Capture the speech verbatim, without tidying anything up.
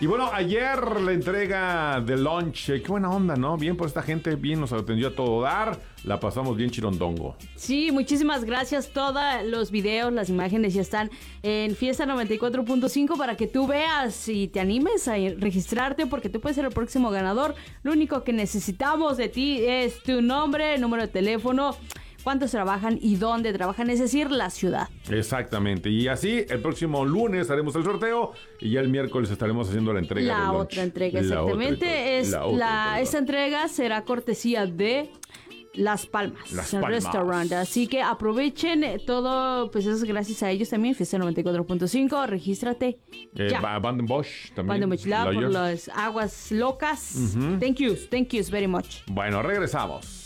Y bueno, ayer la entrega de lunch, eh, qué buena onda, ¿no? Bien por esta gente, bien nos atendió a todo dar, la pasamos bien chirondongo. Sí, muchísimas gracias. Todos los videos, las imágenes ya están en Fiesta noventa y cuatro punto cinco para que tú veas y te animes a registrarte porque tú puedes ser el próximo ganador. Lo único que necesitamos de ti es tu nombre, número de teléfono, cuántos trabajan y dónde trabajan, es decir, la ciudad. Exactamente, y así el próximo lunes haremos el sorteo y ya el miércoles estaremos haciendo la entrega. La del otra lunch. entrega, La exactamente. otra, es la otra la, entrega. esta entrega será cortesía de Las Palmas, Las el Palmas. restaurante. Así que aprovechen todo, pues eso es gracias a ellos también. Fiesta noventa y cuatro punto cinco, regístrate. Eh, ya. Ba- Band Bosch también. Band Bosch, por Lawyers. las aguas locas. Ujú. Thank you, thank you very much. Bueno, regresamos.